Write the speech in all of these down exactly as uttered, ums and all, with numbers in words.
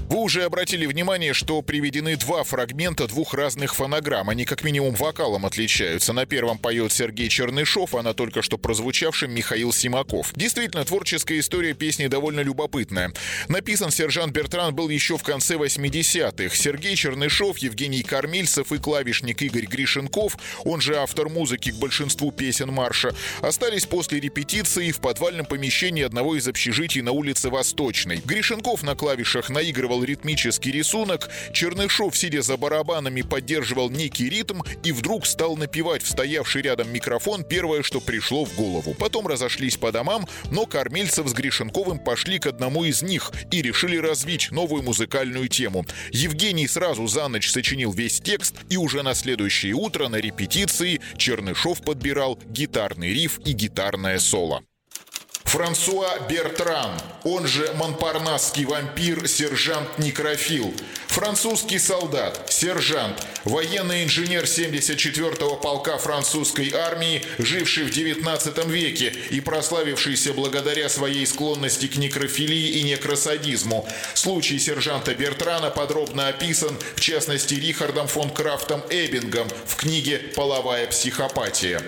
Вы уже обратили внимание, что приведены два фрагмента двух разных фонограмм. Они как минимум вокалом отличаются. На первом поет Сергей Чернышов, а на только что прозвучавшем Михаил Симаков. Действительно, творческая история песни довольно любопытная. Написан «Сержант Бертран» был еще в конце восьмидесятых. Сергей Чернышов, Евгений Кормильцев и клавишник Игорь Гришенков, он же автор музыки к большинству песен марша, остались после репетиции в подвальном помещении одного из общежитий на улице Восточной. Гришенков на клавишах наигрывал ритмический рисунок, Чернышов, сидя за барабанами, поддерживал некий ритм и вдруг стал напевать в стоявший рядом микрофон первое, что пришло в голову. Потом разошлись по домам, но Кормильцев с Гришенковым пошли к одному из них и решили развить новую музыкальную тему. Евгений сразу за ночь сочинил весь текст, и уже на следующее утро на репетиции Чернышов подбирал гитарный риф и гитарное соло. Франсуа Бертран, он же монпарнасский вампир, сержант Некрофил. Французский солдат, сержант, военный инженер семьдесят четвёртого полка французской армии, живший в девятнадцатом веке и прославившийся благодаря своей склонности к некрофилии и некросадизму. Случай сержанта Бертрана подробно описан, в частности, Рихардом фон Крафтом Эббингом в книге «Половая психопатия».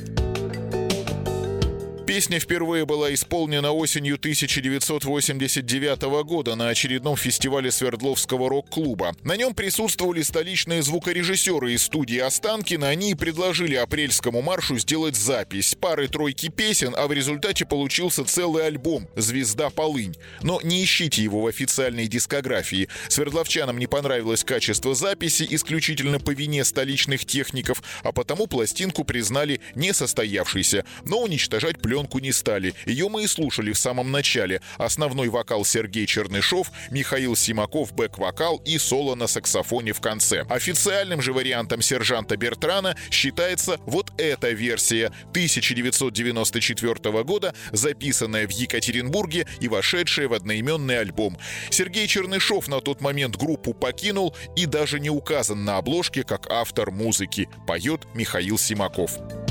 Песня впервые была исполнена осенью тысяча девятьсот восемьдесят девятого года на очередном фестивале Свердловского рок-клуба. На нем присутствовали столичные звукорежиссеры из студии Останкино. Они предложили апрельскому маршу сделать запись пары-тройки песен, а в результате получился целый альбом «Звезда Полынь». Но не ищите его в официальной дискографии. Свердловчанам не понравилось качество записи исключительно по вине столичных техников, а потому пластинку признали несостоявшейся, но уничтожать пленку не стали. Ее мы и слушали в самом начале. Основной вокал Сергей Чернышов, Михаил Симаков бэк-вокал и соло на саксофоне в конце. Официальным же вариантом сержанта Бертрана считается вот эта версия тысяча девятьсот девяносто четвёртого года, записанная в Екатеринбурге и вошедшая в одноименный альбом. Сергей Чернышов на тот момент группу покинул и даже не указан на обложке как автор музыки. Поет Михаил Симаков.